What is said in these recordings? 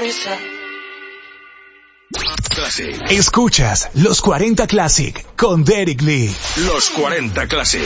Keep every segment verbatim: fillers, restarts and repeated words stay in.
sonrisa. Classic. Escuchas Los cuarenta Classic con Derek Lee. Los cuarenta Classic.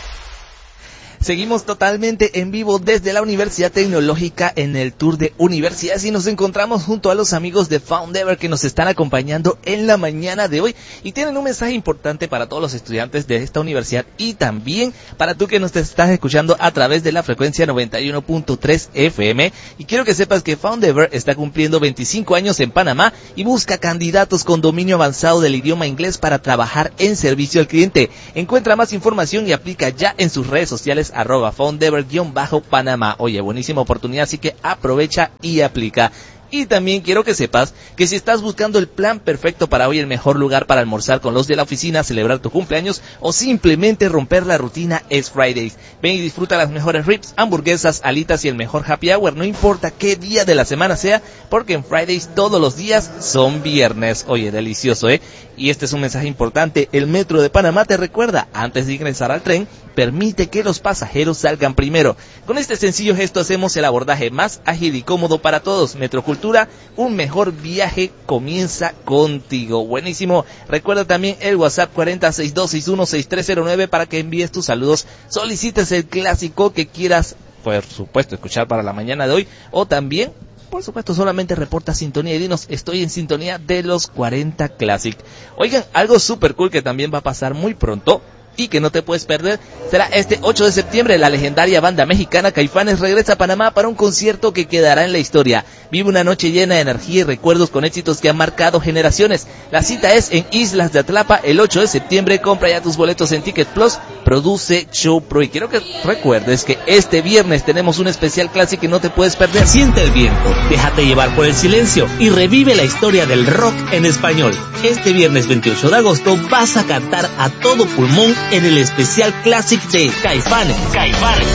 Seguimos totalmente en vivo desde la Universidad Tecnológica en el Tour de Universidades y nos encontramos junto a los amigos de Foundever que nos están acompañando en la mañana de hoy y tienen un mensaje importante para todos los estudiantes de esta universidad y también para tú que nos te estás escuchando a través de la frecuencia noventa y uno punto tres F M. Y quiero que sepas que Foundever está cumpliendo veinticinco años en Panamá y busca candidatos con dominio avanzado del idioma inglés para trabajar en servicio al cliente. Encuentra más información y aplica ya en sus redes sociales arroba Foundever-Panamá. Oye, buenísima oportunidad, así que aprovecha y aplica. Y también quiero que sepas que si estás buscando el plan perfecto para hoy, el mejor lugar para almorzar con los de la oficina, celebrar tu cumpleaños o simplemente romper la rutina es Fridays. Ven y disfruta las mejores ribs, hamburguesas, alitas y el mejor happy hour, no importa qué día de la semana sea, porque en Fridays todos los días son viernes. Oye, delicioso, ¿eh? Y este es un mensaje importante. El Metro de Panamá te recuerda, antes de ingresar al tren, permite que los pasajeros salgan primero. Con este sencillo gesto hacemos el abordaje más ágil y cómodo para todos. Metrocultura, un mejor viaje comienza contigo. Buenísimo. Recuerda también el WhatsApp cuarenta, sesenta y dos sesenta y uno, sesenta y tres cero nueve para que envíes tus saludos, solicites el clásico que quieras, por supuesto, escuchar para la mañana de hoy, o también, por supuesto, solamente reporta sintonía y dinos, estoy en sintonía de los cuarenta Classic. Oigan, algo súper cool que también va a pasar muy pronto y que no te puedes perder, será este ocho de septiembre. La legendaria banda mexicana Caifanes regresa a Panamá para un concierto que quedará en la historia. Vive una noche llena de energía y recuerdos con éxitos que han marcado generaciones. La cita es en Islas de Atlapa el ocho de septiembre. Compra ya tus boletos en Ticket Plus. Produce Show Pro. Y quiero que recuerdes que este viernes tenemos un especial clase que no te puedes perder. Siente el viento, déjate llevar por el silencio y revive la historia del rock en español. Este viernes veintiocho de agosto vas a cantar a todo pulmón en el especial Classic de Caifanes. Caifanes.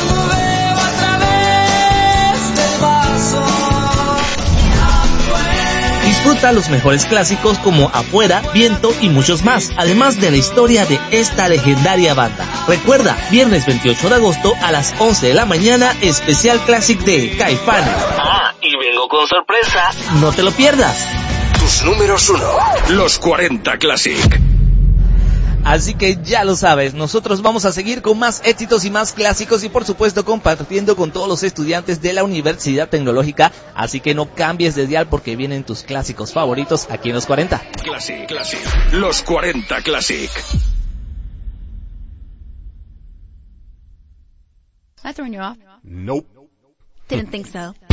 Disfruta los mejores clásicos como Afuera, Viento y muchos más, además de la historia de esta legendaria banda. Recuerda, viernes veintiocho de agosto a las once de la mañana, especial Classic de Caifanes. Ah, y vengo con sorpresa. No te lo pierdas. Tus números uno, los cuarenta Classic. Así que ya lo sabes, nosotros vamos a seguir con más éxitos y más clásicos y por supuesto compartiendo con todos los estudiantes de la Universidad Tecnológica, así que no cambies de dial porque vienen tus clásicos favoritos aquí en los cuarenta. Classic, Classic, los cuarenta Classic. I thrown you off? Nope. Didn't think so.